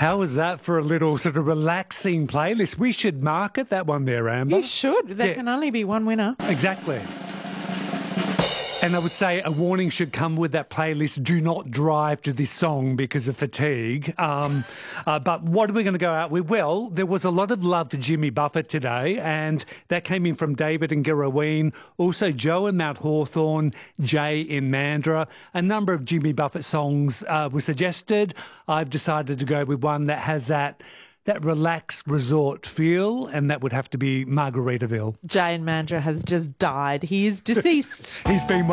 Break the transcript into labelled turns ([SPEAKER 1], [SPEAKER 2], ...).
[SPEAKER 1] How was that for a little sort of relaxing playlist? We should market that one there, Amber.
[SPEAKER 2] You should. There can only be one winner.
[SPEAKER 1] Exactly. And I would say a warning should come with that playlist. Do not drive to this song because of fatigue. But what are we going to go out with? Well, there was a lot of love for Jimmy Buffett today, and that came in from David and Girraween. Also, Joe in Mount Hawthorn, Jay in Mandurah. A number of Jimmy Buffett songs were suggested. I've decided to go with one that has that relaxed resort feel, and that would have to be Margaritaville.
[SPEAKER 2] Jay in Mandurah has just died. He is deceased.
[SPEAKER 1] He's been